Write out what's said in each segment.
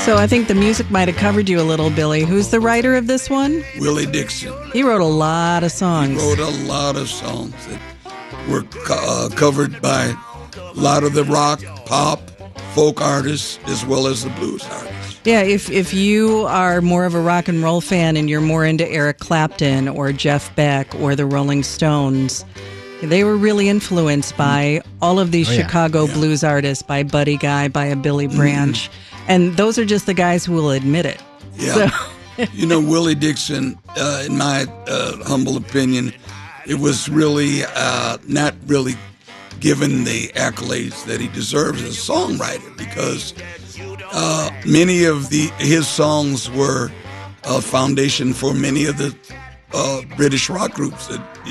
So I think the music might have covered you a little, Billy. Who's the writer of this one? Willie Dixon. He wrote a lot of songs. He wrote a lot of songs that were covered by a lot of the rock, pop, folk artists, as well as the blues artists. Yeah, if you are more of a rock and roll fan and you're more into Eric Clapton or Jeff Beck or the Rolling Stones, they were really influenced by all of these Chicago blues artists, by Buddy Guy, by a Billy Branch. And those are just the guys who will admit it. Yeah. So. You know, Willie Dixon, in my humble opinion, it was really not really given the accolades that he deserves as a songwriter, because many of his songs were a foundation for many of the British rock groups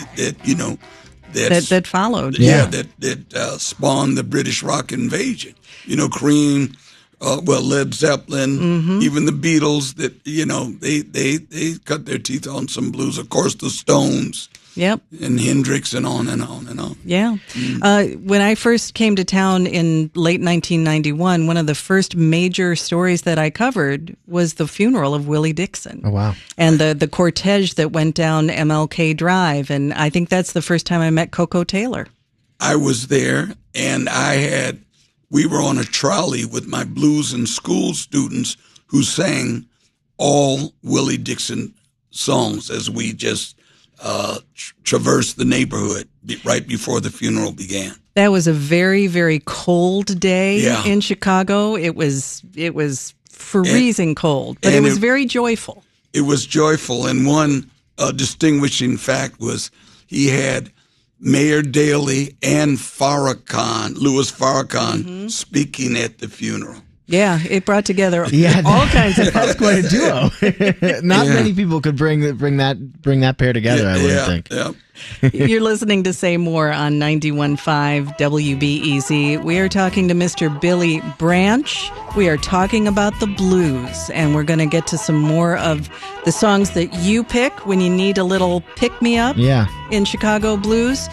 that followed. That spawned the British rock invasion. You know, Cream, Led Zeppelin, even the Beatles. That they cut their teeth on some blues. Of course, the Stones. Yep. And Hendrix and on and on and on. Yeah. When I first came to town in late 1991, one of the first major stories that I covered was the funeral of Willie Dixon. Oh, wow. And the cortege that went down MLK Drive. And I think that's the first time I met Coco Taylor. I was there, and we were on a trolley with my blues and school students who sang all Willie Dixon songs as we just traversed the neighborhood right before the funeral began. That was a very, very cold day in Chicago. It was freezing cold, but it was very joyful. It was joyful, and one distinguishing fact was he had Mayor Daley and Louis Farrakhan speaking at the funeral. Yeah, it brought together all kinds of. That's quite a duo. Not many people could bring that pair together. I wouldn't think. Yeah. You're listening to Say More on 91.5 WBEZ. We are talking to Mr. Billy Branch. We are talking about the blues, and we're going to get to some more of the songs that you pick when you need a little pick-me-up in Chicago blues.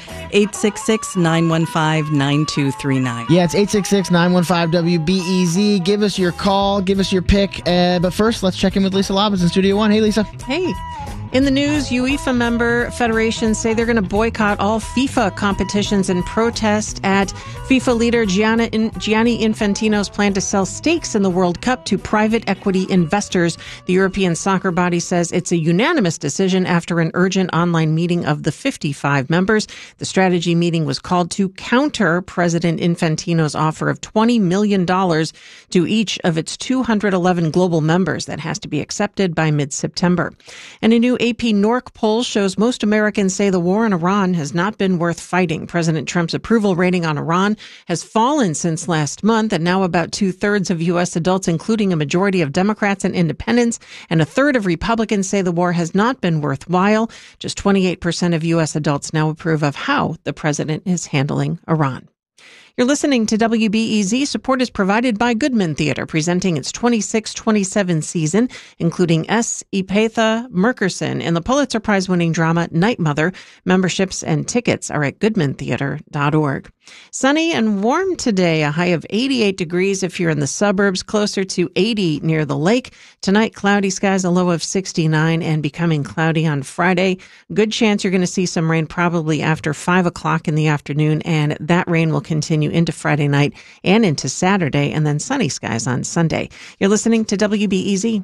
866-915-9239. Yeah, it's 866-915-WBEZ. Give us your call. Give us your pick. But first, let's check in with Lisa Lobbins in Studio One. Hey, Lisa. Hey. In the news, UEFA member federations say they're going to boycott all FIFA competitions in protest at FIFA leader Gianni Infantino's plan to sell stakes in the World Cup to private equity investors. The European soccer body says it's a unanimous decision after an urgent online meeting of the 55 members. The strategy meeting was called to counter President Infantino's offer of $20 million to each of its 211 global members that has to be accepted by mid-September. And a new AP NORC poll shows most Americans say the war in Iran has not been worth fighting. President Trump's approval rating on Iran has fallen since last month, and now about 2/3 of U.S. adults, including a majority of Democrats and independents, and 1/3 of Republicans say the war has not been worthwhile. Just 28% of U.S. adults now approve of how the president is handling Iran. You're listening to WBEZ. Support is provided by Goodman Theater, presenting its 26-27 season, including S. Epatha Merkerson in the Pulitzer Prize-winning drama Night Mother. Memberships and tickets are at goodmantheater.org. Sunny and warm today, a high of 88 degrees if you're in the suburbs, closer to 80 near the lake. Tonight, cloudy skies, a low of 69, and becoming cloudy on Friday. Good chance you're going to see some rain probably after 5 o'clock in the afternoon, and that rain will continue into Friday night and into Saturday, and then sunny skies on Sunday. You're listening to WBEZ.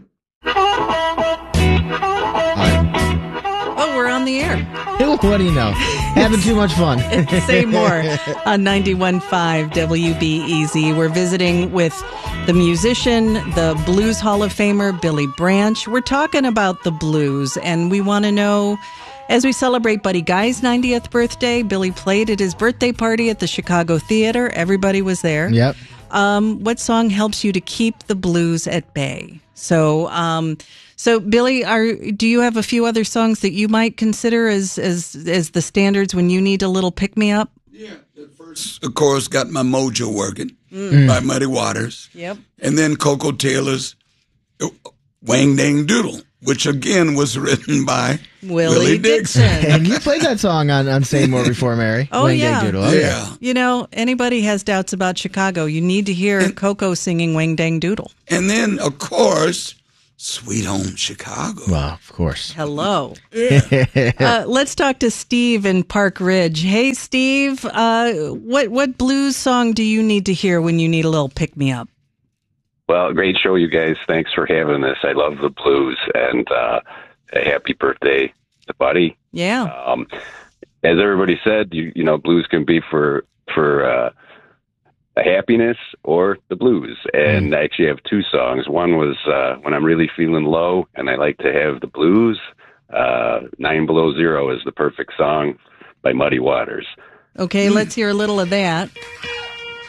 Oh, we're on the air. What do you know? Having too much fun. Say more on 91.5 WBEZ. We're visiting with the musician, the Blues Hall of Famer, Billy Branch. We're talking about the blues, and we want to know, as we celebrate Buddy Guy's 90th birthday, Billy played at his birthday party at the Chicago Theater. Everybody was there. Yep. What song helps you to keep the blues at bay? So Billy, do you have a few other songs that you might consider as the standards when you need a little pick-me-up? Yeah, the first, of course, Got My Mojo Working by Muddy Waters. Yep. And then Coco Taylor's Wang Dang Doodle which again was written by Willie Dixon. And you played that song on Say More Before Mary. Oh, Wang yeah. Dang Doodle. Yeah. You know, anybody has doubts about Chicago, you need to hear Coco singing Wang Dang Doodle. And then, of course, Sweet Home Chicago. Well, of course. Hello. Yeah. Let's talk to Steve in Park Ridge. Hey, Steve, what blues song do you need to hear when you need a little pick-me-up? Well, great show, you guys. Thanks for having this. I love the blues, and a happy birthday to Buddy. Yeah. As everybody said, you know, blues can be for a happiness or the blues. And I actually have two songs. One was when I'm really feeling low, and I like to have the blues. 9 Below Zero is the perfect song by Muddy Waters. Okay, let's hear a little of that.